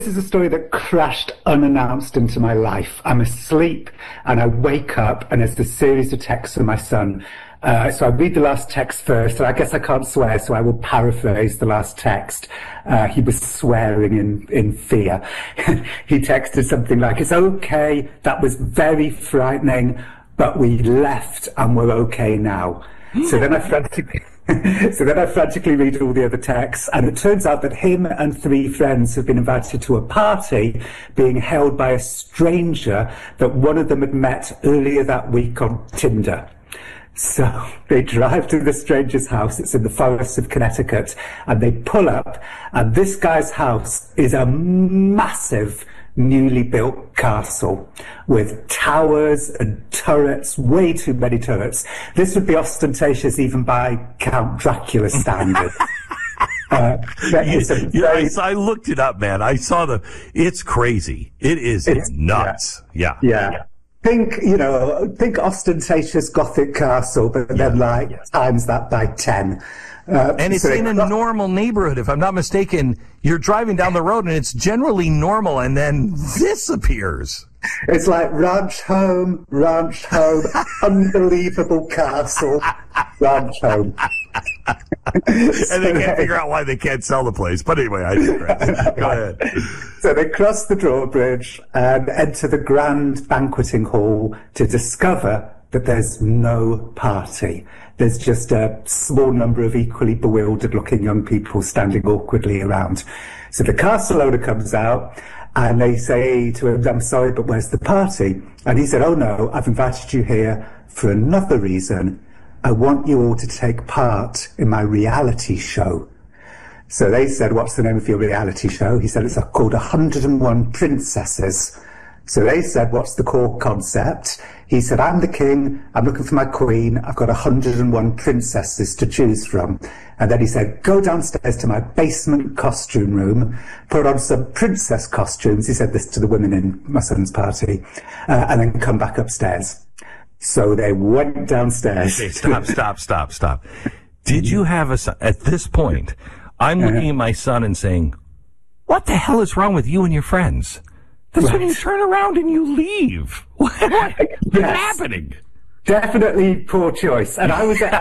is a story that crashed unannounced into my life. I'm asleep and I wake up and there's a series of texts from my son. So I read the last text first, and I guess I can't swear, so I will paraphrase the last text. He was swearing in fear. He texted something like, "It's okay, that was very frightening, but we left and we're okay now." So then I frantically read all the other texts, and it turns out that him and 3 friends have been invited to a party being held by a stranger that one of them had met earlier that week on Tinder. So they drive to the stranger's house. It's in the forests of Connecticut, and they pull up, and this guy's house is a massive newly built castle with towers and turrets, way too many turrets. This would be ostentatious even by Count Dracula's standards. I looked it up, man. I saw it's crazy. It's nuts. Yeah. Think ostentatious Gothic castle, but then times that by 10. And it's in a normal neighborhood, if I'm not mistaken. You're driving down the road and it's generally normal, and then this appears. It's like ranch home, unbelievable castle, ranch home. And they can't figure out why they can't sell the place. But anyway, I digress. Go ahead. So they cross the drawbridge and enter the grand banqueting hall to discover that there's no party. There's just a small number of equally bewildered-looking young people standing awkwardly around. So the castle owner comes out, and they say to him, "I'm sorry, but where's the party?" And he said, "Oh no, I've invited you here for another reason. I want you all to take part in my reality show." So they said, "What's the name of your reality show?" He said, "It's called 101 Princesses." So they said, "What's the core concept?" He said, "I'm the king, I'm looking for my queen, I've got 101 princesses to choose from." And then he said, "Go downstairs to my basement costume room, put on some princess costumes," he said this to the women in my son's party, "and then come back upstairs." So they went downstairs. Okay, stop. Did you have at this point, I'm looking at my son and saying, what the hell is wrong with you and your friends? That's when you turn around and you leave. What's happening? Definitely poor choice. And I was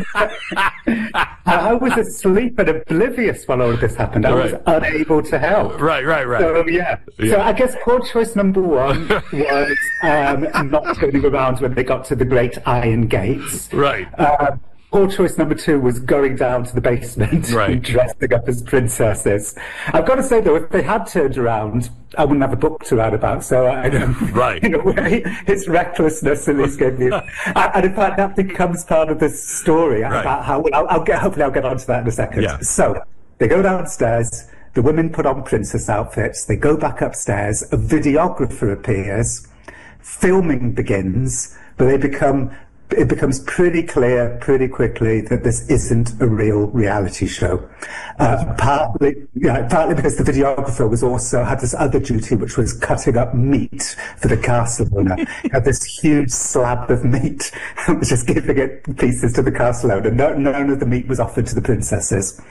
asleep and oblivious while all of this happened. I was unable to help. Right. So I guess poor choice number 1 was not turning around when they got to the great iron gates. Right. Poor choice number 2 was going down to the basement and dressing up as princesses. I've got to say, though, if they had turned around, I wouldn't have a book to write about. So, in a way, it's recklessness at least gave me. And in fact, that becomes part of this story about how. Hopefully, I'll get onto that in a second. Yeah. So they go downstairs. The women put on princess outfits. They go back upstairs. A videographer appears. Filming begins, but it becomes pretty clear pretty quickly that this isn't a real reality show. Partly because the videographer had this other duty, which was cutting up meat for the castle owner. He had this huge slab of meat, just giving it pieces to the castle owner. None of the meat was offered to the princesses.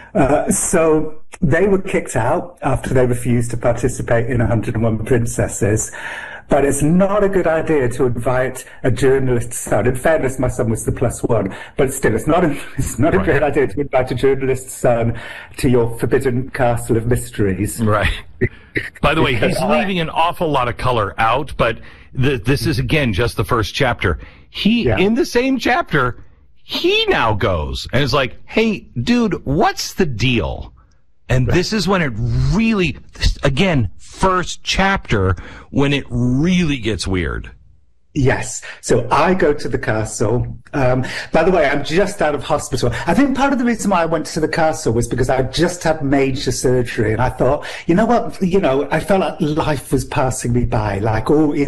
So they were kicked out after they refused to participate in 101 Princesses. But it's not a good idea to invite a journalist's son. In fairness, my son was the +1, but still, it's not a great idea to invite a journalist's son to your forbidden castle of mysteries. Right. By the way, he's leaving an awful lot of color out, but this is, again, just the first chapter. In the same chapter, he now goes and is like, "Hey, dude, what's the deal?" And this is when it really, again, first chapter, when it really gets weird. Yes. So I go to the castle. By the way, I'm just out of hospital. I think part of the reason why I went to the castle was because I just had major surgery, and I thought, you know what, I felt like life was passing me by. Like,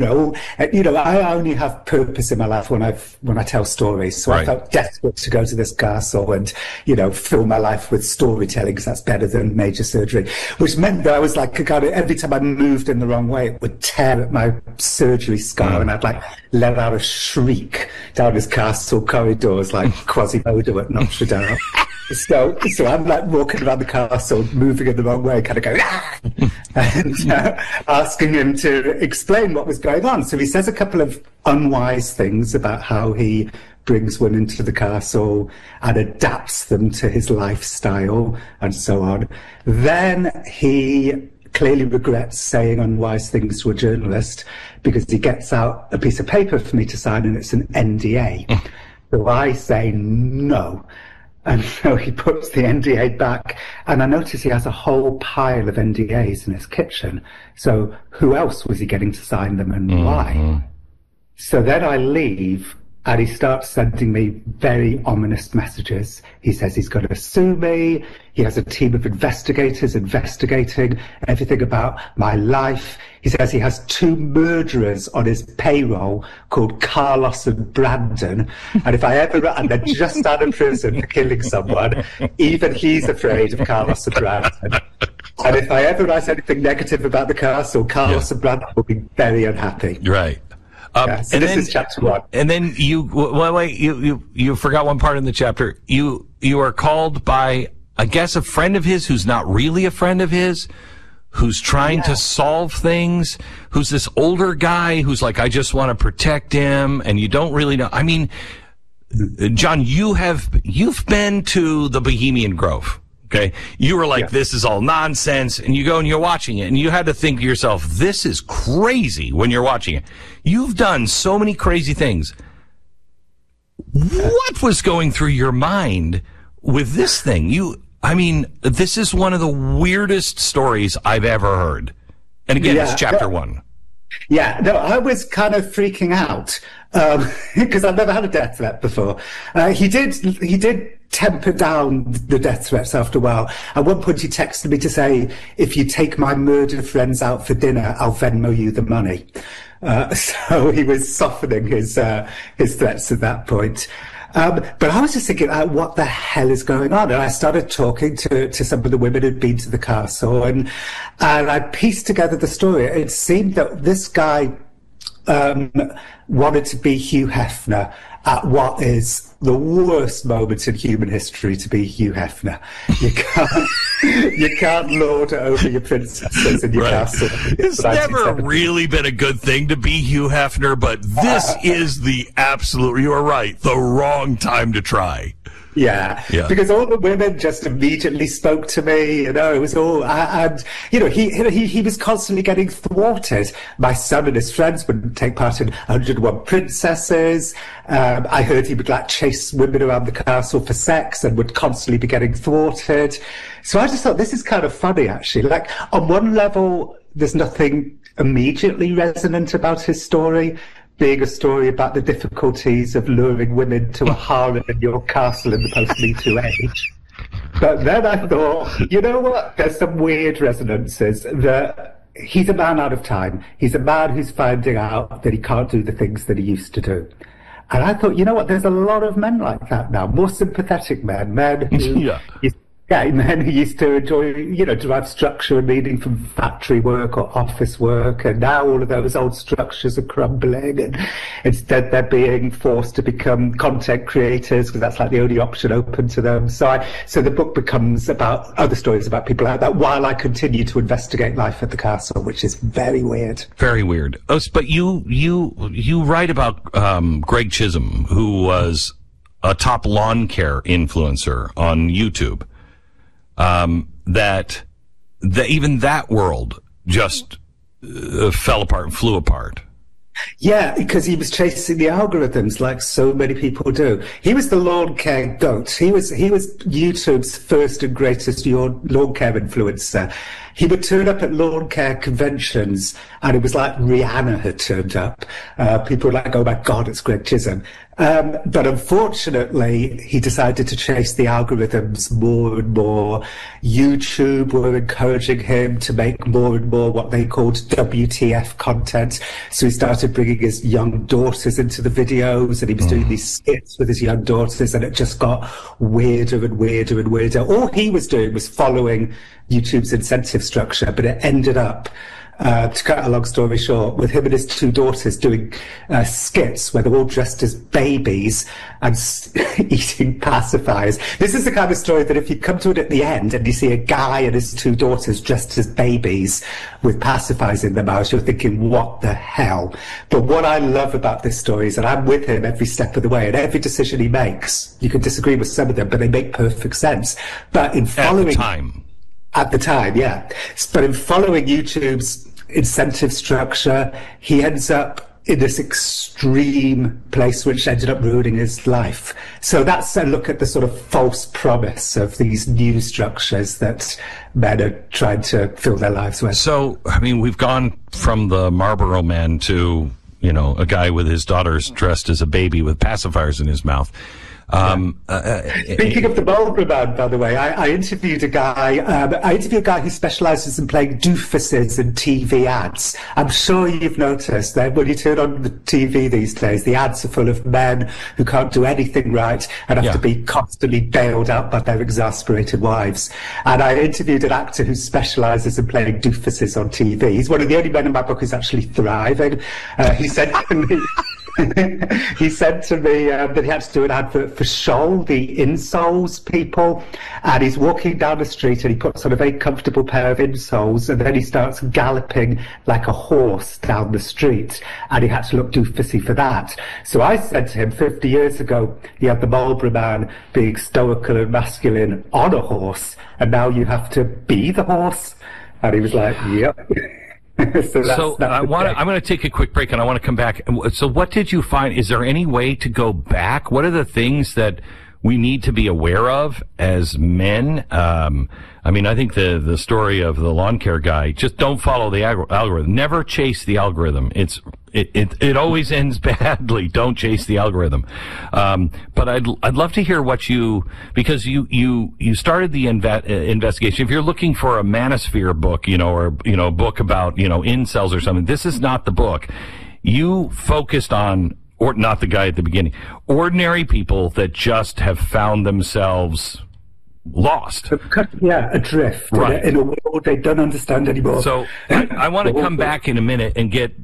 I only have purpose in my life when I tell stories. So I felt desperate to go to this castle and, fill my life with storytelling, because that's better than major surgery. Which meant that I was like, every time I moved in the wrong way, it would tear at my surgery scar, and I'd let out a shriek down his castle corridors like Quasimodo at Notre Dame. So I'm like walking around the castle, moving in the wrong way, kind of going, ah! And asking him to explain what was going on. So he says a couple of unwise things about how he brings women to the castle and adapts them to his lifestyle and so on. Then he clearly regrets saying unwise things to a journalist because he gets out a piece of paper for me to sign and it's an NDA. So I say no. And so he puts the NDA back, and I notice he has a whole pile of NDAs in his kitchen. So who else was he getting to sign them and why? So then I leave, and he starts sending me very ominous messages. He says he's going to sue me. He has a team of investigators investigating everything about my life. He says he has 2 murderers on his payroll called Carlos and Brandon. And if I ever, and they're just out of prison for killing someone, even he's afraid of Carlos and Brandon. And if I ever write anything negative about the castle, Carlos and Brandon will be very unhappy. Right. So this is chapter 1. And then you forgot one part in the chapter. You are called by, I guess, a friend of his who's not really a friend of his, who's trying to solve things, who's this older guy who's like, I just want to protect him, and you don't really know. I mean, John, you've been to the Bohemian Grove. Okay. You were like, this is all nonsense. And you go and you're watching it and you had to think to yourself, this is crazy when you're watching it. You've done so many crazy things. What was going through your mind with this thing? This is one of the weirdest stories I've ever heard. And again, it's chapter 1. Yeah, no, I was kind of freaking out because I've never had a death threat before. He did temper down the death threats after a while. At one point, he texted me to say, "If you take my murdered friends out for dinner, I'll Venmo you the money." So he was softening his threats at that point. But I was just thinking, what the hell is going on? And I started talking to some of the women who'd been to the castle, and I pieced together the story. It seemed that this guy wanted to be Hugh Hefner at what is the worst moment in human history to be Hugh Hefner. You can't lord over your princesses in your castle. It's never really been a good thing to be Hugh Hefner, but this is the absolute, you are right, the wrong time to try. Yeah, because all the women just immediately spoke to me. It was all, and he was constantly getting thwarted. My son and his friends would take part in 101 Princesses. I heard he would chase women around the castle for sex and would constantly be getting thwarted. So I just thought this is kind of funny, actually. On one level, there's nothing immediately resonant about his story, being a story about the difficulties of luring women to a harem in your castle in the post-Me Too age. But then I thought, you know what? There's some weird resonances that he's a man out of time. He's a man who's finding out that he can't do the things that he used to do. And I thought, you know what? There's a lot of men like that now, more sympathetic men who men who used to enjoy, derive structure and meaning from factory work or office work, and now all of those old structures are crumbling, and instead they're being forced to become content creators because that's the only option open to them. So the book becomes about other stories about people like that while I continue to investigate life at the castle, which is very weird. Very weird. Oh, but you write about Greg Chisholm, who was a top lawn care influencer on YouTube. That even that world just fell apart and flew apart. Yeah, because he was chasing the algorithms like so many people do. He was the lawn care goat. He was YouTube's first and greatest lawn care influencer. He would turn up at lawn care conventions and it was like Rihanna had turned up. People were like, oh my God, it's Greg Chisholm. But unfortunately, he decided to chase the algorithms more and more. YouTube were encouraging him to make more and more what they called WTF content. So he started bringing his young daughters into the videos, and he was doing these skits with his young daughters, and it just got weirder and weirder and weirder. All he was doing was following YouTube's incentive structure, but it ended up to cut a long story short, with him and his two daughters doing skits where they're all dressed as babies and eating pacifiers. This is the kind of story that if you come to it at the end and you see a guy and his two daughters dressed as babies with pacifiers in their mouths, you're thinking, what the hell? But what I love about this story is that I'm with him every step of the way, and every decision he makes, you can disagree with some of them, but they make perfect sense. But in following... At the time, yeah. But in following YouTube's incentive structure, he ends up in this extreme place which ended up ruining his life. So that's a look at the sort of false promise of these new structures that men are trying to fill their lives with. So, I mean, we've gone from the Marlboro Man to, you know, a guy with his daughters dressed as a baby with pacifiers in his mouth. Speaking of the Marlboro Man, by the way, I interviewed a guy. I interviewed a guy who specialises in playing doofuses in TV ads. I'm sure you've noticed that when you turn on the TV these days, the ads are full of men who can't do anything right and have to be constantly bailed out by their exasperated wives. And I interviewed an actor who specialises in playing doofuses on TV. He's one of the only men in my book who's actually thriving. He said to me. He said to me that he had to do an advert for Scholl, the insoles people, and he's walking down the street and he puts on a very comfortable pair of insoles and then he starts galloping like a horse down the street, and he had to look doofusy for that. So I said to him 50 years ago, you had the Marlboro Man being stoical and masculine on a horse, and now you have to be the horse. And he was like, yep. So I'm going to take a quick break and I want to come back. So what did you find? Is there any way to go back? What are the things that we need to be aware of as men? I mean, I think the story of the lawn care guy, just don't follow the algorithm. Never chase the algorithm. It always ends badly. Don't chase the algorithm. But I'd love to hear what because you started the investigation. If you're looking for a manosphere book, or, a book about, incels or something, this is not the book. You focused on, or not the guy at the beginning, ordinary people that just have found themselves lost. Adrift. Right. In a world they don't understand anymore. So I want to come back in a minute and get,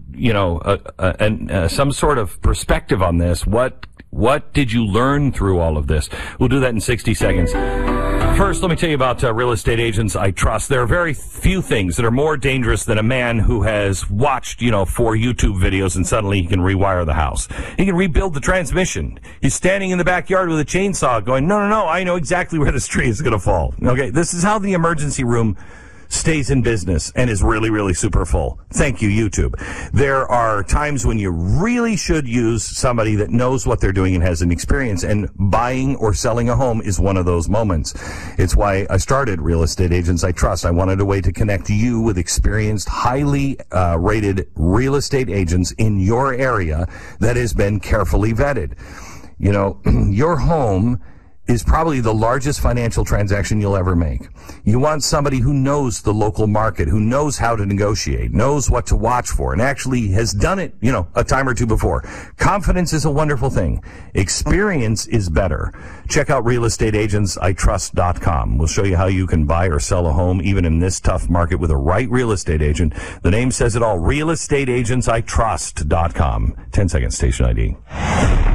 some sort of perspective on this. What did you learn through all of this? We'll do that in 60 seconds. First, let me tell you about Real Estate Agents I Trust. There are very few things that are more dangerous than a man who has watched, 4 YouTube videos and suddenly he can rewire the house. He can rebuild the transmission. He's standing in the backyard with a chainsaw going, no, I know exactly where this tree is going to fall. Okay, this is how the emergency room stays in business and is really, really super full. Thank you, YouTube. There are times when you really should use somebody that knows what they're doing and has an experience, and buying or selling a home is one of those moments. It's why I started Real Estate Agents I Trust. I wanted a way to connect you with experienced, highly rated real estate agents in your area that has been carefully vetted. Your home is probably the largest financial transaction you'll ever make. You want somebody who knows the local market, who knows how to negotiate, knows what to watch for, and actually has done it, a time or two before. Confidence is a wonderful thing. Experience is better. Check out realestateagentsitrust.com. We'll show you how you can buy or sell a home even in this tough market with a right real estate agent. The name says it all. realestateagentsitrust.com. 10 seconds, station ID.